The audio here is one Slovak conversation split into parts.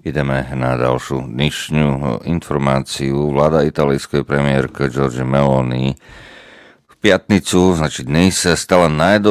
Ideme na ďalšiu dnešnú informáciu. Vláda italskej premiérky Giorgia Meloni v piatnicu, znači dnes sa stala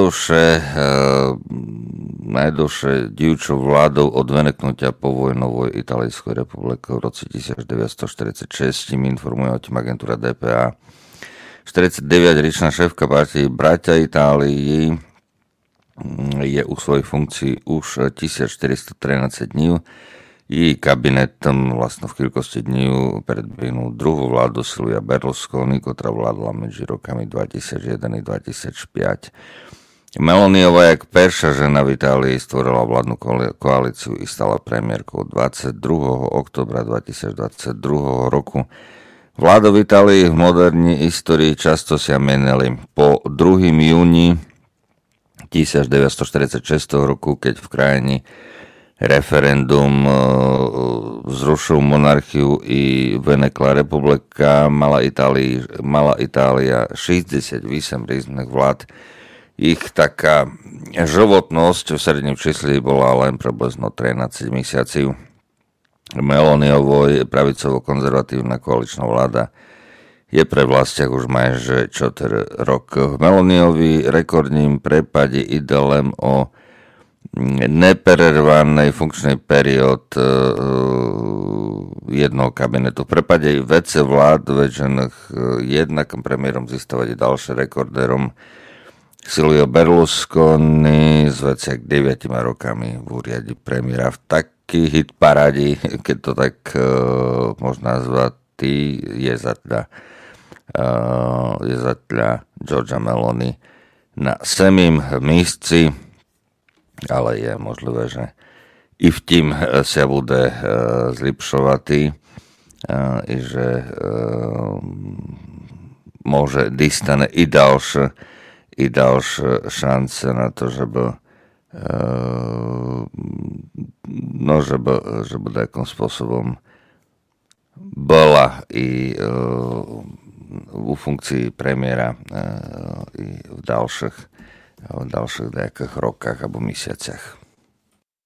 najdlhšie dievčou vládou od veneknutia povojnovej Italskej republiky v roce 1946, tým informuje o tým agentúra DPA. 49-ročná šéfka partie Bratia Itálii je u svojej funkcii už 1413 dní. Jej kabinetom vlastne v krátkosti dní predbehnul druhú vládu Silvia Berlusconi, ktorá vládla medzi rokami 2001 a 2005. Meloniová, jak perša žena v Itálii, stvorila vládnu koalíciu i stala premiérkou 22. októbra 2022 roku. Vláda v Itálii v modernej histórii často sa menili. Po 2. júni 1946 roku, keď v krajine referendum zrušil monarchiu i venekla republika, mala Itália 68 rýznych vlád. Ich taká životnosť v sredním čísli bola len približno 13 mesiacov. Meloniovoj pravicovo-konzervatívna koaličná vláda je pre vlastiach už majže 4 rok. Meloniovi rekordním prepade ide len o neprervanej funkčnej periód jednoho kabinetu. V prepade vece vlád väčšiných jednakým premiérom zístavať ďalším rekordérom Silvio Berlusconi s veciak 9 rokami v úriade premiéra. V taký hit parádi, keď to tak možno nazvať, je zatľa Giorgia Meloni na 7. místci, ale je možlivé, že i v tým sa bude zlepšovať i že môže dostane i ďalšie šance na to, že by takým spôsobom bola i u funkcii premiéra i v ďalších nejakých rokách alebo mesiaciach.